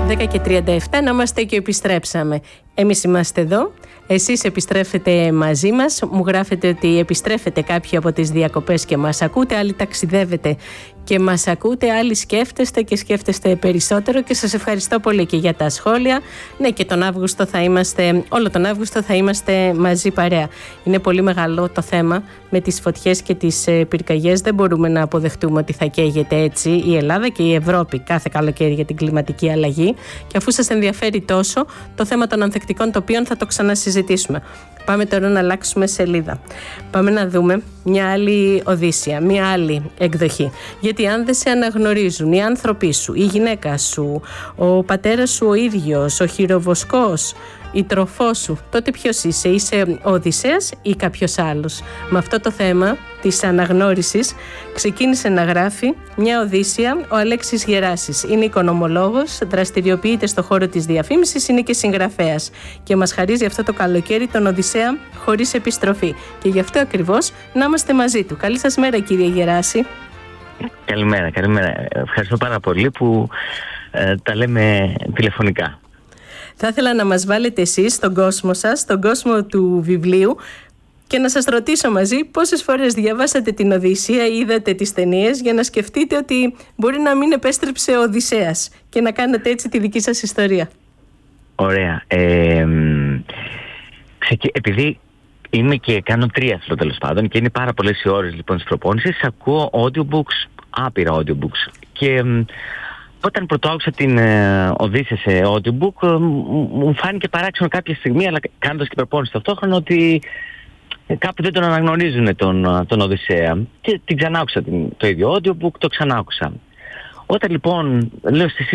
10:37 να είμαστε και επιστρέψαμε. Εμείς είμαστε εδώ, εσείς επιστρέφετε μαζί μας. Μου γράφετε ότι επιστρέφετε κάποιοι από τις διακοπές και μας ακούτε, άλλοι ταξιδεύετε και μας ακούτε, άλλοι σκέφτεστε και σκέφτεστε περισσότερο και σας ευχαριστώ πολύ και για τα σχόλια. Ναι, και τον Αύγουστο θα είμαστε, όλο τον Αύγουστο θα είμαστε μαζί παρέα. Είναι πολύ μεγάλο το θέμα με τις φωτιές και τις πυρκαγιές. Δεν μπορούμε να αποδεχτούμε ότι θα καίγεται έτσι η Ελλάδα και η Ευρώπη κάθε καλοκαίρι για την κλιματική αλλαγή. Και αφού σας ενδιαφέρει τόσο το θέμα των ανθεκτικών τοπίων, θα το ξανασυζητήσουμε. Πάμε τώρα να αλλάξουμε σελίδα. Πάμε να δούμε μια άλλη Οδύσσεια, μια άλλη εκδοχή. Γιατί αν δεν σε αναγνωρίζουν οι άνθρωποι σου, η γυναίκα σου, ο πατέρας σου ο ίδιος, ο χειροβοσκός, η τροφό σου, τότε ποιος είσαι? Είσαι ο Οδυσσέας ή κάποιος άλλος? Με αυτό το θέμα της αναγνώρισης ξεκίνησε να γράφει μια Οδύσσεια ο Αλέξης Γεράσης. Είναι οικονομολόγος, δραστηριοποιείται στο χώρο της διαφήμισης, είναι και συγγραφέας και μας χαρίζει αυτό το καλοκαίρι τον Οδυσσέα χωρίς επιστροφή. Και γι' αυτό ακριβώς να είμαστε μαζί του. Καλή σας μέρα, κύριε Γεράση. Καλημέρα. Ευχαριστώ πάρα πολύ που τα λέμε τηλεφωνικά. Θα ήθελα να μας βάλετε εσείς στον κόσμο σας, στον κόσμο του βιβλίου, και να σας ρωτήσω μαζί πόσες φορές διαβάσατε την Οδύσσεια ή είδατε τις ταινίες για να σκεφτείτε ότι μπορεί να μην επέστρεψε ο Οδυσσέας και να κάνετε έτσι τη δική σας ιστορία. Ωραία. Επειδή είμαι και κάνω τρίαθλο τέλος πάντων και είναι πάρα πολλές οι ώρες λοιπόν της προπόνησης, ακούω audiobooks, άπειρα audiobooks. Και όταν πρωτοάκουσα την Οδύσσεια σε audiobook, μου φάνηκε παράξενο κάποια στιγμή, αλλά κάνοντας και προπόνηση ταυτόχρονα, ότι κάπου δεν τον αναγνωρίζουν τον Οδυσσέα. Και την ξανάκουσα το ίδιο audiobook, το ξανάκουσα. Όταν λοιπόν λέω στη